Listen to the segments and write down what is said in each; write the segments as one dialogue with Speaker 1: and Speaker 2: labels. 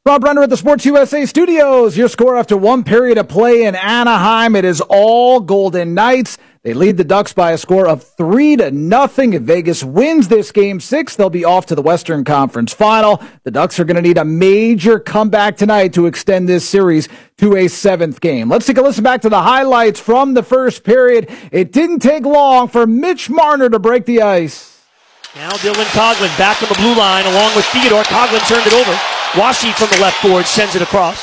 Speaker 1: Rob Brenner at the Sports USA studios. Your score after one period of play in Anaheim. It is all Golden Knights. They lead the Ducks by a score of 3-0. If Vegas wins this Game 6, they'll be off to the Western Conference Final. The Ducks are going to need a major comeback tonight to extend this series to a 7th game. Let's take a listen back to the highlights from the first period. It didn't take long for Mitch Marner to break the ice.
Speaker 2: Now Dylan Coghlan back on the blue line along with Theodore. Coghlan turned it over. Washi from the left board sends it across.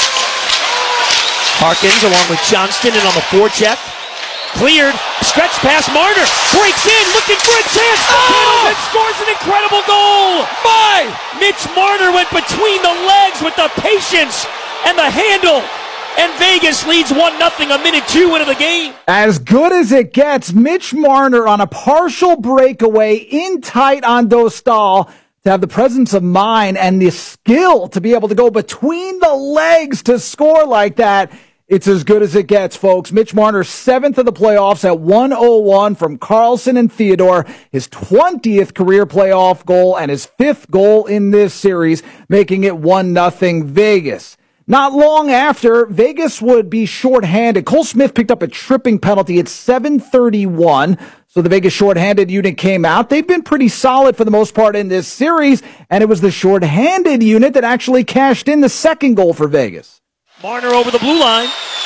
Speaker 2: Harkins along with Johnston and on the forecheck. Cleared. Stretch pass. Marner breaks in. Looking for a chance. And scores an incredible goal. Mitch Marner went between the legs with the patience and the handle. And Vegas leads 1-0 a minute 2 into the game.
Speaker 1: As good as it gets, Mitch Marner on a partial breakaway in tight on Dostal to have the presence of mind and the skill to be able to go between the legs to score like that. It's as good as it gets, folks. Mitch Marner, 7th of the playoffs at 101 from Carlson and Theodore. His 20th career playoff goal and his 5th goal in this series, making it 1-0 Vegas. Not long after, Vegas would be shorthanded. Cole Smith picked up a tripping penalty at 7:31. So the Vegas shorthanded unit came out. They've been pretty solid for the most part in this series, and it was the shorthanded unit that actually cashed in the second goal for Vegas.
Speaker 2: Marner over the blue line.